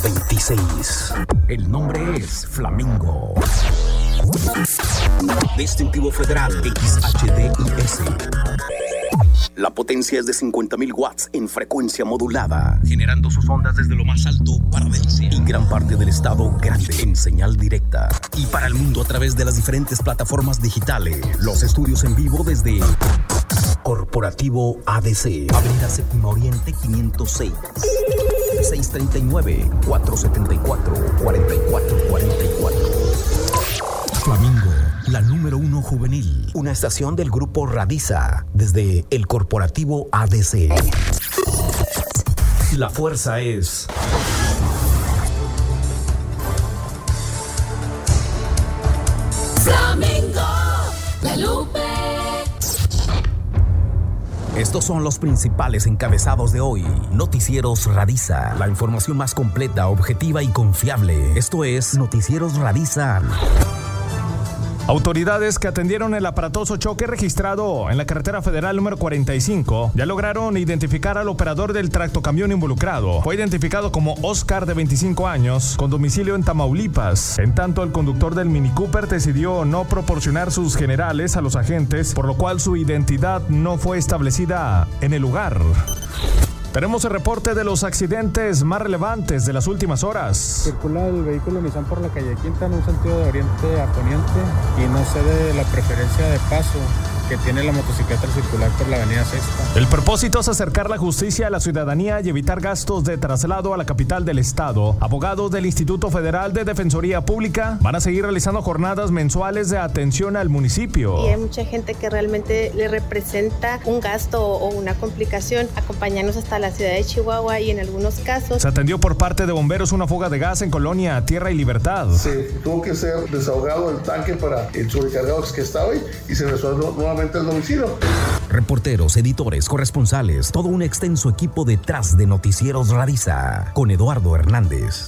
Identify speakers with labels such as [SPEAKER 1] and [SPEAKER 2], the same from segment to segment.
[SPEAKER 1] 26. El nombre es Flamingo. Distintivo federal XHDIS. La potencia es de 50.000 watts en frecuencia modulada, generando sus ondas desde lo más alto para Delcia y gran parte del estado grande en señal directa. Y para el mundo a través de las diferentes plataformas digitales. Los estudios en vivo desde Corporativo ADC, Avenida Séptima Oriente 506, 639-474-4444. Flamingo, la número 1 juvenil. Una estación del grupo Radiza, desde el Corporativo ADC. La fuerza es...
[SPEAKER 2] Flamingo, la Lupe.
[SPEAKER 1] Estos son los principales encabezados de hoy. Noticieros Radiza, la información más completa, objetiva y confiable. Esto es Noticieros Radiza.
[SPEAKER 3] Autoridades que atendieron el aparatoso choque registrado en la carretera federal número 45 ya lograron identificar al operador del tractocamión involucrado. Fue identificado como Oscar, de 25 años, con domicilio en Tamaulipas. En tanto, el conductor del Mini Cooper decidió no proporcionar sus generales a los agentes, por lo cual su identidad no fue establecida en el lugar. Tenemos el reporte de los accidentes más relevantes de las últimas horas.
[SPEAKER 4] Circula el vehículo Nissan por la calle Quinta en un sentido de oriente a poniente y no cede la preferencia de paso que tiene la motocicleta al circular por la avenida Sexta.
[SPEAKER 3] El propósito es acercar la justicia a la ciudadanía y evitar gastos de traslado a la capital del estado. Abogados del Instituto Federal de Defensoría Pública van a seguir realizando jornadas mensuales de atención al municipio.
[SPEAKER 5] Y hay mucha gente que realmente le representa un gasto o una complicación acompañarnos hasta la ciudad de Chihuahua, y en algunos casos
[SPEAKER 3] se atendió por parte de bomberos una fuga de gas en Colonia Tierra y Libertad.
[SPEAKER 6] Se tuvo que ser desahogado el tanque para el sobrecargado que estaba ahí y se resolvió nuevamente el domicilio.
[SPEAKER 1] Reporteros, editores, corresponsales, todo un extenso equipo detrás de Noticieros Radiza, con Eduardo Hernández.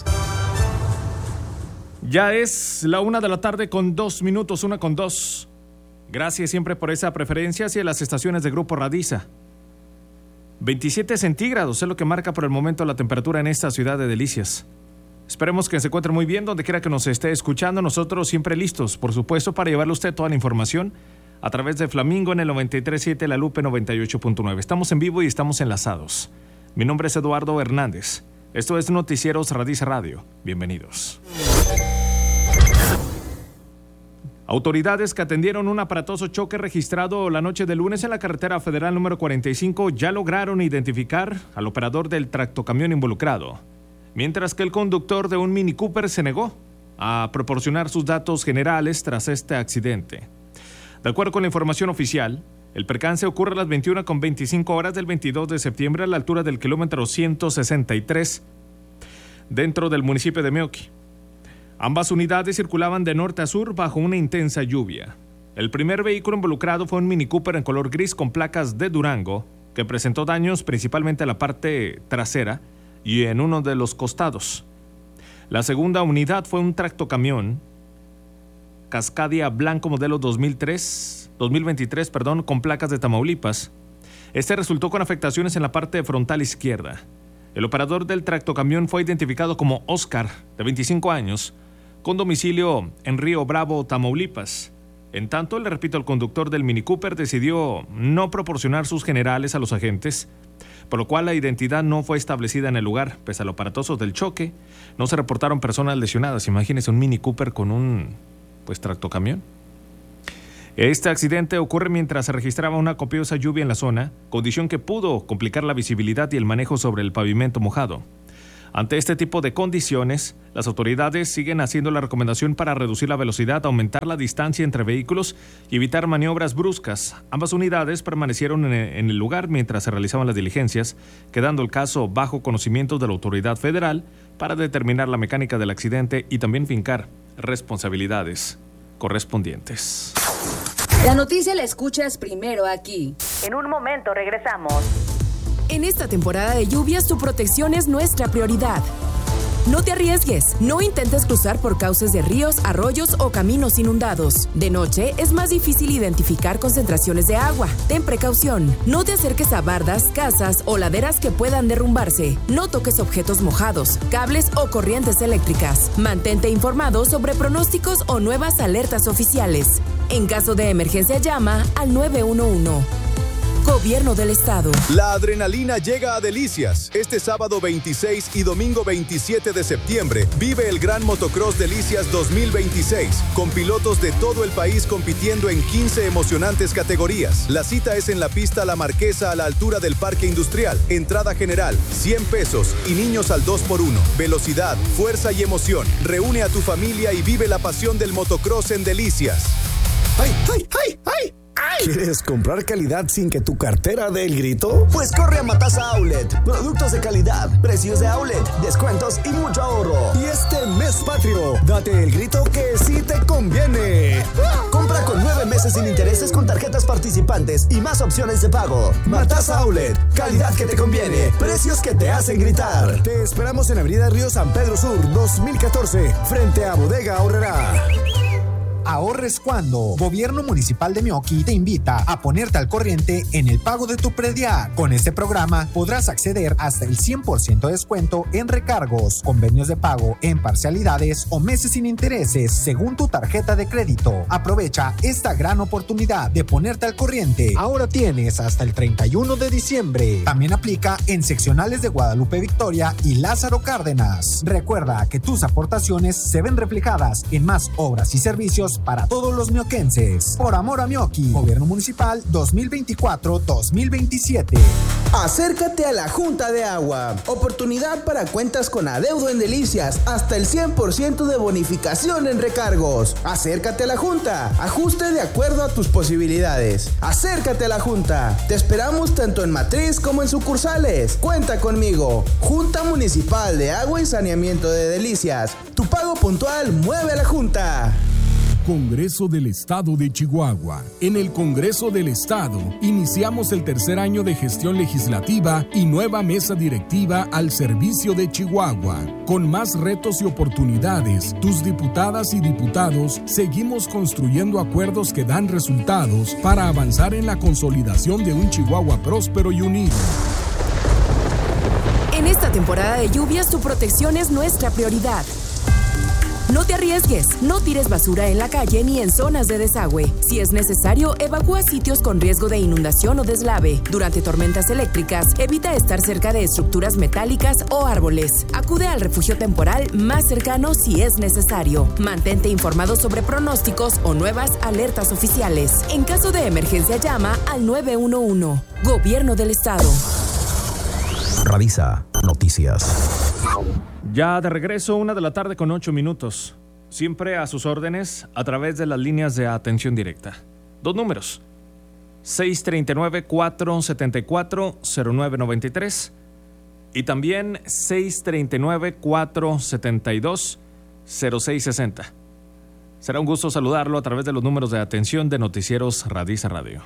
[SPEAKER 3] Ya es la 1:02 p.m, 1:02. Gracias siempre por esa preferencia hacia las estaciones de Grupo Radiza. 27 centígrados es lo que marca por el momento la temperatura en esta ciudad de delicias. Esperemos que se encuentre muy bien donde quiera que nos esté escuchando. Nosotros siempre listos, por supuesto, para llevarle a usted toda la información a través de Flamingo en el 93.7, La Lupe 98.9. Estamos en vivo y estamos enlazados. Mi nombre es Eduardo Hernández. Esto es Noticieros Radiza Radio. Bienvenidos. Autoridades que atendieron un aparatoso choque registrado la noche de lunes en la carretera federal número 45 ya lograron identificar al operador del tractocamión involucrado, mientras que el conductor de un Mini Cooper se negó a proporcionar sus datos generales tras este accidente. De acuerdo con la información oficial, el percance ocurre a las 21:25 del 22 de septiembre a la altura del kilómetro 163 dentro del municipio de Meoqui. Ambas unidades circulaban de norte a sur bajo una intensa lluvia. El primer vehículo involucrado fue un Mini Cooper en color gris con placas de Durango, que presentó daños principalmente en la parte trasera y en uno de los costados. La segunda unidad fue un tractocamión Cascadia blanco modelo 2023, con placas de Tamaulipas. Este resultó con afectaciones en la parte frontal izquierda. El operador del tractocamión fue identificado como Oscar, de 25 años, con domicilio en Río Bravo, Tamaulipas. En tanto, le repito, el conductor del Mini Cooper decidió no proporcionar sus generales a los agentes, por lo cual la identidad no fue establecida en el lugar. Pese a lo aparatoso del choque, no se reportaron personas lesionadas. Imagínense un Mini Cooper con un tractocamión. Este accidente ocurre mientras se registraba una copiosa lluvia en la zona, condición que pudo complicar la visibilidad y el manejo sobre el pavimento mojado. Ante este tipo de condiciones, las autoridades siguen haciendo la recomendación para reducir la velocidad, aumentar la distancia entre vehículos y evitar maniobras bruscas. Ambas unidades permanecieron en el lugar mientras se realizaban las diligencias, quedando el caso bajo conocimiento de la autoridad federal para determinar la mecánica del accidente y también fincar responsabilidades correspondientes.
[SPEAKER 2] La noticia la escuchas primero aquí.
[SPEAKER 7] En un momento regresamos.
[SPEAKER 2] En esta temporada de lluvias, tu protección es nuestra prioridad.
[SPEAKER 7] No te arriesgues. No intentes cruzar por cauces de ríos, arroyos o caminos inundados. De noche es más difícil identificar concentraciones de agua. Ten precaución. No te acerques a bardas, casas o laderas que puedan derrumbarse. No toques objetos mojados, cables o corrientes eléctricas. Mantente informado sobre pronósticos o nuevas alertas oficiales. En caso de emergencia, llama al 911. Gobierno del Estado.
[SPEAKER 8] La adrenalina llega a Delicias. Este sábado 26 y domingo 27 de septiembre vive el Gran Motocross Delicias 2026, con pilotos de todo el país compitiendo en 15 emocionantes categorías. La cita es en la pista La Marquesa a la altura del Parque Industrial. Entrada general, 100 pesos y niños al 2x1. Velocidad, fuerza y emoción. Reúne a tu familia y vive la pasión del motocross en Delicias.
[SPEAKER 9] ¡Ay, ay, ay, ay! ¿Quieres comprar calidad sin que tu cartera dé el grito? Pues corre a Matasa Outlet. Productos de calidad, precios de outlet, descuentos y mucho ahorro. Y este mes patrio, date el grito que sí te conviene. Compra con 9 meses sin intereses con tarjetas participantes y más opciones de pago. Matasa Outlet, calidad que te conviene, precios que te hacen gritar. Te esperamos en Avenida Río San Pedro Sur, 2014, frente a Bodega Aurrerá.
[SPEAKER 10] Ahorres cuando. Gobierno Municipal de Meoqui te invita a ponerte al corriente en el pago de tu predial. Con este programa podrás acceder hasta el 100% de descuento en recargos, convenios de pago en parcialidades o meses sin intereses según tu tarjeta de crédito. Aprovecha esta gran oportunidad de ponerte al corriente. Ahora tienes hasta el 31 de diciembre. También aplica en seccionales de Guadalupe Victoria y Lázaro Cárdenas. Recuerda que tus aportaciones se ven reflejadas en más obras y servicios para todos los mioquenses. Por amor a Meoqui, Gobierno Municipal 2024-2027.
[SPEAKER 11] Acércate a la Junta de Agua. Oportunidad para cuentas con adeudo en Delicias. Hasta el 100% de bonificación en recargos. Acércate a la Junta. Ajuste de acuerdo a tus posibilidades. Acércate a la Junta. Te esperamos tanto en matriz como en sucursales. Cuenta conmigo. Junta Municipal de Agua y Saneamiento de Delicias. Tu pago puntual mueve a la Junta.
[SPEAKER 12] Congreso del Estado de Chihuahua. En el Congreso del Estado iniciamos el tercer año de gestión legislativa y nueva mesa directiva al servicio de Chihuahua. Con más retos y oportunidades, tus diputadas y diputados seguimos construyendo acuerdos que dan resultados para avanzar en la consolidación de un Chihuahua próspero y unido.
[SPEAKER 7] En esta temporada de lluvias, tu protección es nuestra prioridad. No te arriesgues, no tires basura en la calle ni en zonas de desagüe. Si es necesario, evacúa sitios con riesgo de inundación o deslave. Durante tormentas eléctricas, evita estar cerca de estructuras metálicas o árboles. Acude al refugio temporal más cercano si es necesario. Mantente informado sobre pronósticos o nuevas alertas oficiales. En caso de emergencia, llama al 911. Gobierno del Estado.
[SPEAKER 1] Radisa Noticias.
[SPEAKER 3] Ya de regreso, 1:08 p.m. Siempre a sus órdenes a través de las líneas de atención directa. 2 números: 639-474-0993 y también 639-472-0660. Será un gusto saludarlo a través de los números de atención de Noticieros Radisa Radio.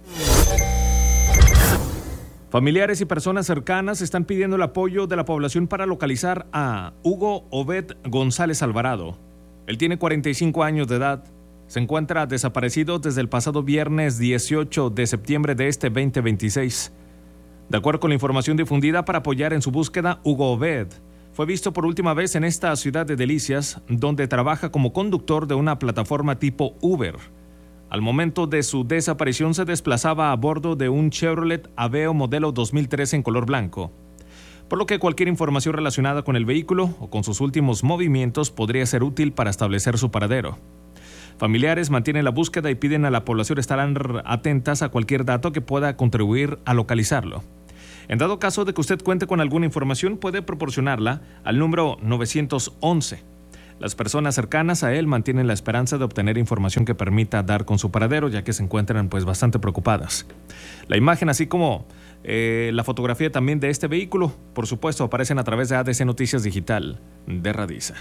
[SPEAKER 3] Familiares y personas cercanas están pidiendo el apoyo de la población para localizar a Hugo Obed González Alvarado. Él tiene 45 años de edad. Se encuentra desaparecido desde el pasado viernes 18 de septiembre de este 2026. De acuerdo con la información difundida para apoyar en su búsqueda, Hugo Obed fue visto por última vez en esta ciudad de Delicias, donde trabaja como conductor de una plataforma tipo Uber. Al momento de su desaparición se desplazaba a bordo de un Chevrolet Aveo modelo 2013 en color blanco, por lo que cualquier información relacionada con el vehículo o con sus últimos movimientos podría ser útil para establecer su paradero. Familiares mantienen la búsqueda y piden a la población estar atentas a cualquier dato que pueda contribuir a localizarlo. En dado caso de que usted cuente con alguna información, puede proporcionarla al número 911. Las personas cercanas a él mantienen la esperanza de obtener información que permita dar con su paradero, ya que se encuentran bastante preocupadas. La imagen, así como la fotografía también de este vehículo, por supuesto, aparecen a través de ADC Noticias Digital de Radisa.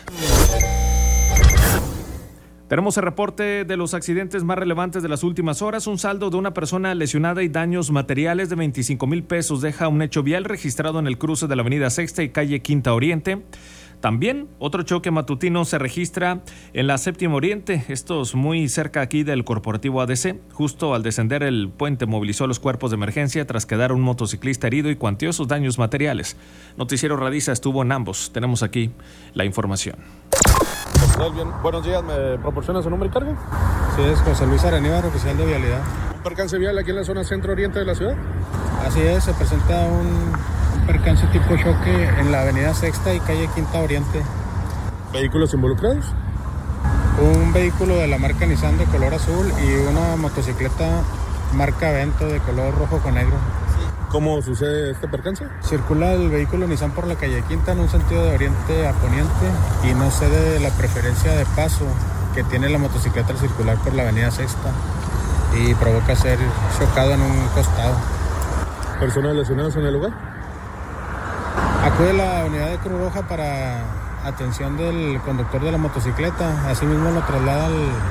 [SPEAKER 3] Tenemos el reporte de los accidentes más relevantes de las últimas horas. Un saldo de una persona lesionada y daños materiales de 25,000 pesos deja un hecho vial registrado en el cruce de la avenida Sexta y calle Quinta Oriente. También otro choque matutino se registra en la Séptima Oriente, estos muy cerca aquí del Corporativo ADC. Justo al descender el puente movilizó a los cuerpos de emergencia tras quedar un motociclista herido y cuantiosos daños materiales. Noticiero Radiza estuvo en ambos. Tenemos aquí la información.
[SPEAKER 13] Bien. Buenos días, ¿me proporciona su nombre y cargo?
[SPEAKER 4] Sí, es José Luis Araníbar, oficial de vialidad.
[SPEAKER 13] ¿Un percance vial aquí en la zona centro-oriente de la ciudad?
[SPEAKER 4] Así es, se presenta un percance tipo choque en la avenida Sexta y calle Quinta Oriente.
[SPEAKER 13] ¿Vehículos involucrados?
[SPEAKER 4] Un vehículo de la marca Nissan de color azul y una motocicleta marca Vento de color rojo con negro.
[SPEAKER 13] ¿Cómo sucede este percance?
[SPEAKER 4] Circula el vehículo Nissan por la calle Quinta en un sentido de oriente a poniente y no cede la preferencia de paso que tiene la motocicleta al circular por la avenida Sexta y provoca ser chocado en un costado.
[SPEAKER 13] ¿Personas lesionadas en el lugar?
[SPEAKER 4] Acude la unidad de Cruz Roja para atención del conductor de la motocicleta. Asimismo lo traslada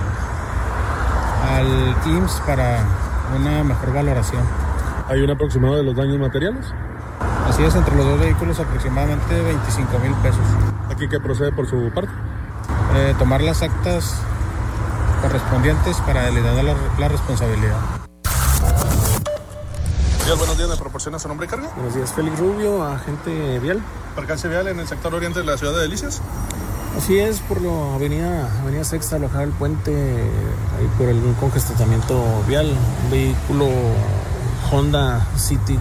[SPEAKER 4] al IMSS para una mejor valoración.
[SPEAKER 13] ¿Hay un aproximado de los daños materiales?
[SPEAKER 4] Así es, entre los dos vehículos aproximadamente 25,000 pesos.
[SPEAKER 13] ¿Aquí qué procede por su parte?
[SPEAKER 4] Tomar las actas correspondientes para delimitar la responsabilidad.
[SPEAKER 13] Buenos días, ¿me proporciona su nombre y cargo?
[SPEAKER 14] Buenos días, Félix Rubio, agente vial.
[SPEAKER 13] ¿Percance vial en el sector oriente de la ciudad de Delicias?
[SPEAKER 14] Así es, por la avenida Sexta, al bajar el puente, ahí por un congestionamiento vial, un vehículo Honda City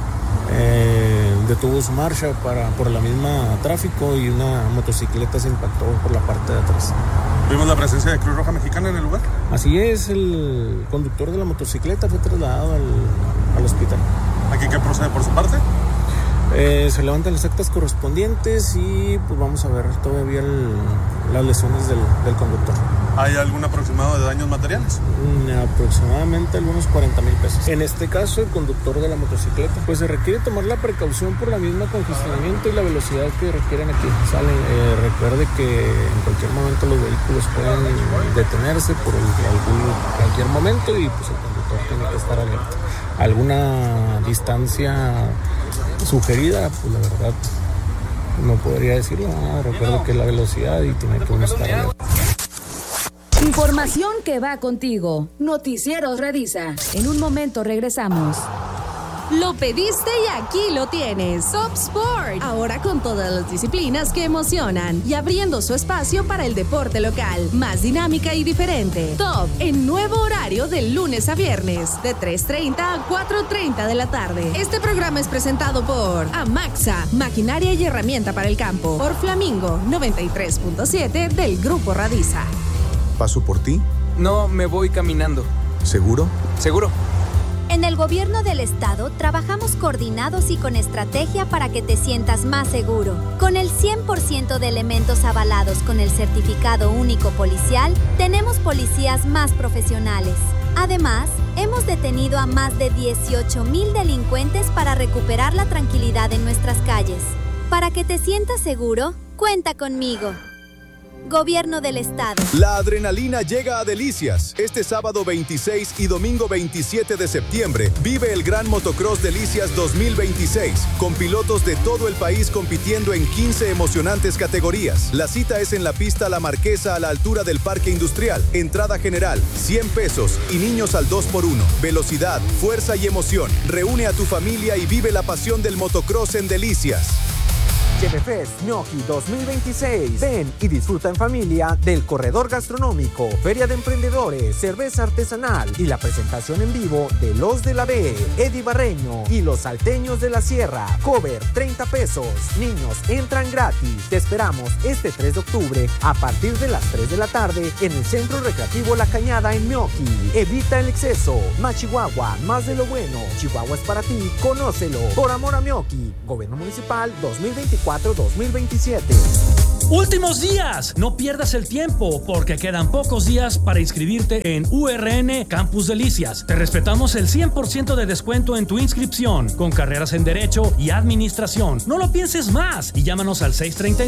[SPEAKER 14] detuvo su marcha por la misma tráfico y una motocicleta se impactó por la parte de atrás.
[SPEAKER 13] ¿Vimos la presencia de Cruz Roja Mexicana en el lugar?
[SPEAKER 14] Así es, el conductor de la motocicleta fue trasladado al hospital.
[SPEAKER 13] ¿Aquí qué procede por su parte?
[SPEAKER 14] Se levantan las actas correspondientes y pues vamos a ver todavía las lesiones del conductor.
[SPEAKER 13] ¿Hay algún aproximado de daños materiales?
[SPEAKER 14] Aproximadamente algunos 40,000 pesos. En este caso, el conductor de la motocicleta, pues se requiere tomar la precaución por la misma congestionamiento y la velocidad que requieren aquí. Recuerde que en cualquier momento los vehículos pueden detenerse por cualquier momento y pues el conductor tiene que estar alerta. Alguna distancia sugerida, pues la verdad no podría decirlo. Recuerdo que es la velocidad y tiene que estar alerta.
[SPEAKER 2] Información que va contigo. Noticieros Radiza. En un momento regresamos.
[SPEAKER 15] Lo pediste y aquí lo tienes. Top Sport. Ahora con todas las disciplinas que emocionan y abriendo su espacio para el deporte local. Más dinámica y diferente. Top en nuevo horario de lunes a viernes de 3:30 a 4:30 de la tarde. Este programa es presentado por Amaxa, maquinaria y herramienta para el campo. Por Flamingo 93.7 del Grupo Radiza.
[SPEAKER 8] ¿Paso por ti?
[SPEAKER 16] No, me voy caminando.
[SPEAKER 8] ¿Seguro?
[SPEAKER 16] Seguro.
[SPEAKER 17] En el gobierno del estado trabajamos coordinados y con estrategia para que te sientas más seguro. Con el 100% de elementos avalados con el certificado único policial, tenemos policías más profesionales. Además, hemos detenido a más de 18,000 delincuentes para recuperar la tranquilidad en nuestras calles. Para que te sientas seguro, cuenta conmigo. Gobierno del Estado.
[SPEAKER 8] La adrenalina llega a Delicias. Este sábado 26 y domingo 27 de septiembre vive el Gran Motocross Delicias 2026, con pilotos de todo el país compitiendo en 15 emocionantes categorías. La cita es en la pista La Marquesa a la altura del Parque Industrial. Entrada general, 100 pesos y niños al 2x1. Velocidad, fuerza y emoción. Reúne a tu familia y vive la pasión del motocross en Delicias.
[SPEAKER 10] Chefefest Gnocchi 2026. Ven y disfruta en familia del corredor gastronómico, feria de emprendedores, cerveza artesanal y la presentación en vivo de Los de la B, Eddie Barreño y los salteños de la Sierra. Cover 30 pesos. Niños entran gratis. Te esperamos este 3 de octubre a partir de las 3 de la tarde en el Centro Recreativo La Cañada en Gnocchi. Evita el exceso. Más Chihuahua, más de lo bueno. Chihuahua es para ti. Conócelo. Por amor a Gnocchi. Gobierno Municipal 2024-2027.
[SPEAKER 18] Últimos días, no pierdas el tiempo porque quedan pocos días para inscribirte en URN Campus Delicias. Te respetamos el 100% de descuento en tu inscripción con carreras en Derecho y Administración. No lo pienses más y llámanos al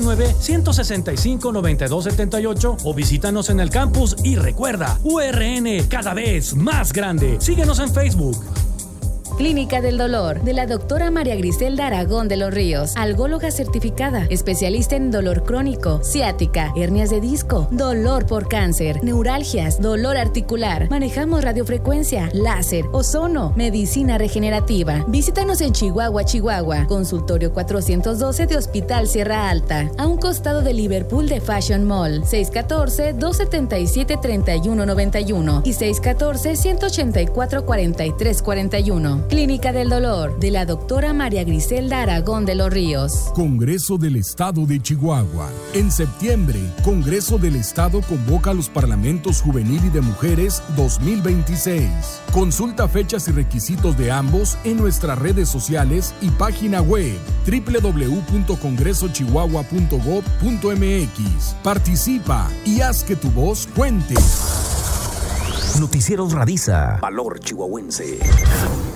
[SPEAKER 18] 639-165-9278 o visítanos en el campus y recuerda, URN cada vez más grande. Síguenos en Facebook.
[SPEAKER 2] Clínica del Dolor, de la doctora María Griselda Aragón de los Ríos, algóloga certificada, especialista en dolor crónico, ciática, hernias de disco, dolor por cáncer, neuralgias, dolor articular. Manejamos radiofrecuencia, láser, ozono, medicina regenerativa. Visítanos en Chihuahua, Chihuahua, consultorio 412 de Hospital Sierra Alta, a un costado de Liverpool de Fashion Mall, 614-277-3191 y 614-184-4341. Clínica del Dolor, de la doctora María Griselda Aragón de los Ríos.
[SPEAKER 12] Congreso del Estado de Chihuahua. En septiembre, Congreso del Estado convoca a los Parlamentos Juvenil y de Mujeres 2026. Consulta fechas y requisitos de ambos en nuestras redes sociales y página web www.congresochihuahua.gov.mx. Participa y haz que tu voz cuente.
[SPEAKER 1] Noticieros Radisa, Valor Chihuahuense.